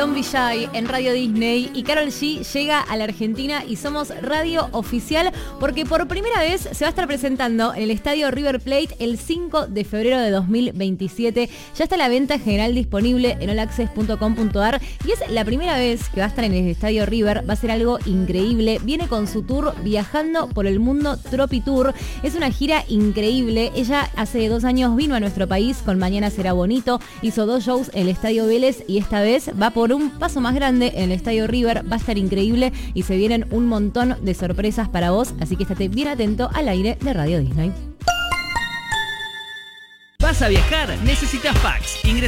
Don't Be Shy en Radio Disney y Karol G llega a la Argentina y somos radio oficial porque por primera vez se va a estar presentando en el estadio River Plate el 5 de febrero de 2027. Ya está la venta general disponible en allaccess.com.ar y es la primera vez que va a estar en el estadio River. Va a ser algo increíble. Viene con su tour Viajando por el Mundo Tropi Tour. Es una gira increíble. Ella hace 2 años vino a nuestro país con Mañana Será Bonito. Hizo 2 shows en el Estadio Vélez y esta vez va por un paso más grande en el Estadio River. Va a estar increíble y se vienen un montón de sorpresas para vos, así que estate bien atento al aire de Radio Disney. ¿Vas a viajar? Necesitas packs.